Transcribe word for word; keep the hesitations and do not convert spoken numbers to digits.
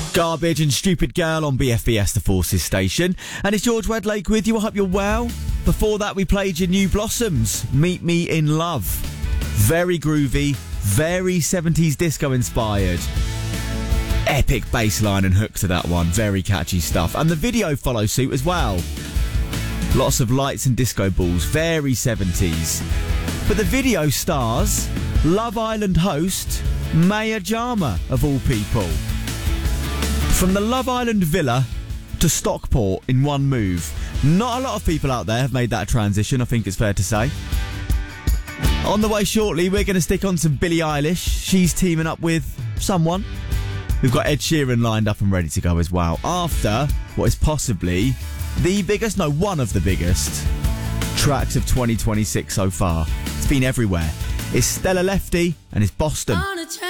Garbage and Stupid Girl on B F B S, the Forces station. And it's George Wedlake with you. I hope you're well. Before that, we played your New Blossoms, Meet Me in Love. Very groovy, very seventies disco inspired. Epic bass line and hook to that one. Very catchy stuff. And the video follows suit as well. Lots of lights and disco balls. Very seventies. But the video stars Love Island host Maya Jama, of all people. From the Love Island villa to Stockport in one move. Not a lot of people out there have made that transition, I think it's fair to say. On the way shortly, we're going to stick on some Billie Eilish. She's teaming up with someone. We've got Ed Sheeran lined up and ready to go as well. After what is possibly the biggest, no, one of the biggest tracks of twenty twenty-six so far. It's been everywhere. It's Stella Lefty and it's Boston.